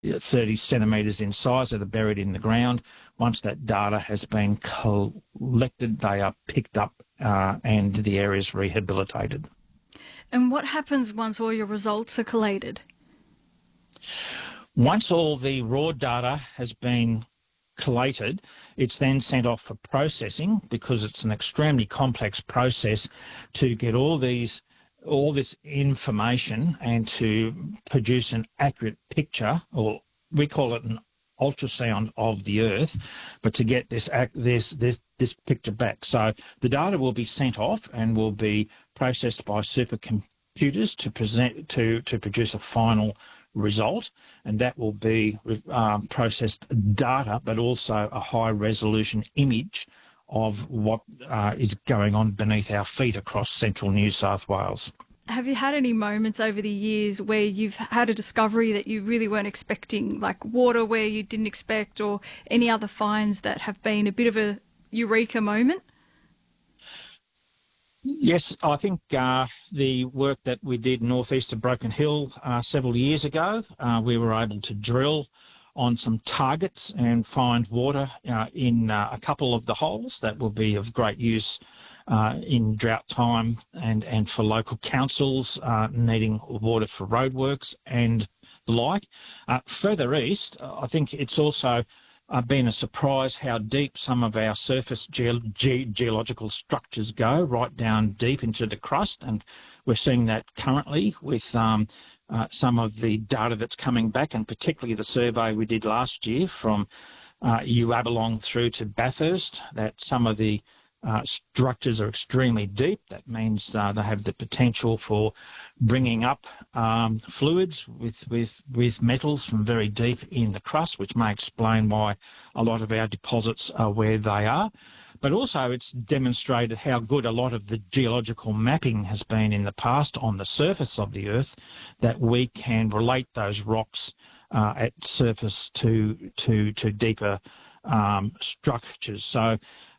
30 centimetres in size that are buried in the ground. Once that data has been collected, they are picked up and the area is rehabilitated. And what happens once all your results are collated? Once all the raw data has been collated, it's then sent off for processing, because it's an extremely complex process to get all this information and to produce an accurate picture, or we call it an ultrasound of the Earth, but to get this picture back. So the data will be sent off and will be processed by supercomputers to produce a final result, and that will be processed data, but also a high-resolution image of what is going on beneath our feet across central New South Wales. Have you had any moments over the years where you've had a discovery that you really weren't expecting, like water where you didn't expect, or any other finds that have been a bit of a eureka moment? Yes, I think the work that we did northeast of Broken Hill several years ago, we were able to drill on some targets and find water in a couple of the holes that will be of great use in drought time and for local councils needing water for roadworks and the like. Further east, I think it's also been a surprise how deep some of our surface geological structures go, right down deep into the crust, and we're seeing that currently with some of the data that's coming back, and particularly the survey we did last year from Uabalong through to Bathurst, that some of the structures are extremely deep. That means they have the potential for bringing up fluids with metals from very deep in the crust, which may explain why a lot of our deposits are where they are. But also it's demonstrated how good a lot of the geological mapping has been in the past on the surface of the Earth, that we can relate those rocks at surface to deeper structures. So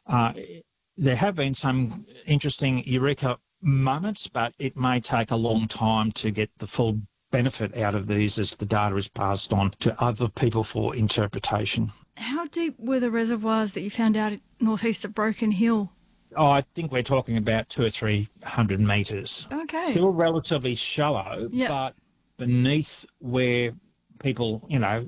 there have been some interesting eureka moments, but it may take a long time to get the full benefit out of these as the data is passed on to other people for interpretation. How deep were the reservoirs that you found out northeast of Broken Hill? Oh, I think we're talking about 200 or 300 metres. Okay. Still relatively shallow, Yep. but beneath where people,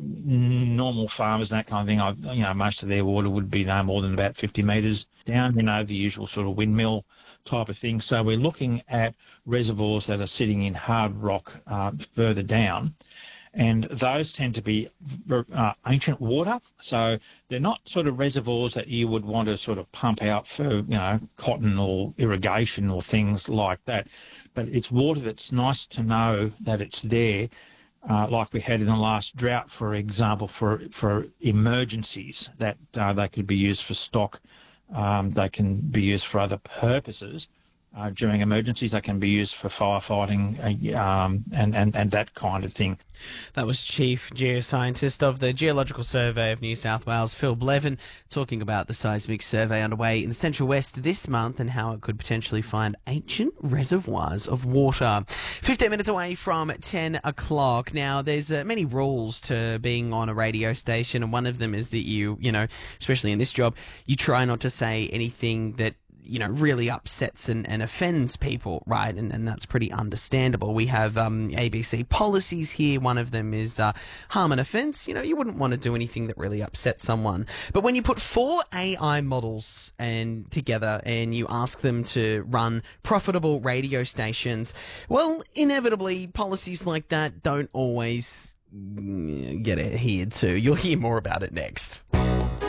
normal farmers and that kind of thing, most of their water would be no more than about 50 metres down, the usual sort of windmill type of thing. So we're looking at reservoirs that are sitting in hard rock further down, and those tend to be ancient water. So they're not sort of reservoirs that you would want to sort of pump out for, cotton or irrigation or things like that. But it's water that's nice to know that it's there, like we had in the last drought, for example, for emergencies, that they could be used for stock. They can be used for other purposes. During emergencies, they can be used for firefighting and that kind of thing. That was Chief Geoscientist of the Geological Survey of New South Wales, Phil Blevin, talking about the seismic survey underway in the Central West this month and how it could potentially find ancient reservoirs of water. 15 minutes away from 10 o'clock. Now, there's many rules to being on a radio station, and one of them is that you especially in this job, you try not to say anything that really upsets and offends people, right? And that's pretty understandable. We have ABC policies here. One of them is harm and offence. You wouldn't want to do anything that really upsets someone. But when you put 4 AI models together and you ask them to run profitable radio stations, well, inevitably, policies like that don't always get adhered to. You'll hear more about it next.